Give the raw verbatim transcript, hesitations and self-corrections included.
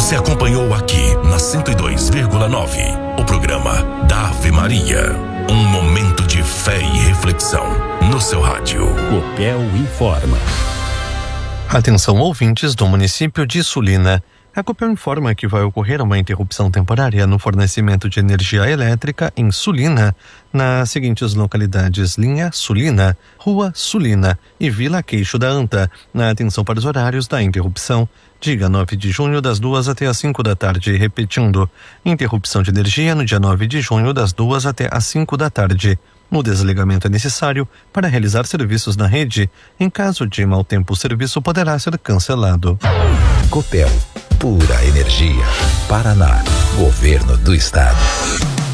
Você acompanhou aqui na cento e dois vírgula nove o programa da Ave Maria. Um momento de fé e reflexão no seu rádio. Copel informa. Atenção, ouvintes do município de Sulina. A Copel informa que vai ocorrer uma interrupção temporária no fornecimento de energia elétrica em Sulina, nas seguintes localidades: Linha Sulina, Rua Sulina e Vila Queixo da Anta. Na atenção para os horários da interrupção, dia nove de junho das duas até as cinco da tarde, repetindo, interrupção de energia no dia nove de junho das duas até as cinco da tarde. O desligamento é necessário para realizar serviços na rede. Em caso de mau tempo, o serviço poderá ser cancelado. Copel, pura energia. Paraná, Governo do Estado.